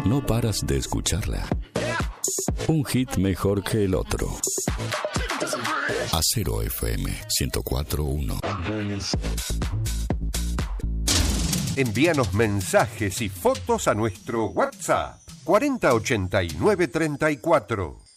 no paras de escucharla. Un hit mejor que el otro. Acero FM 104.1. Envíanos mensajes y fotos a nuestro WhatsApp 408934.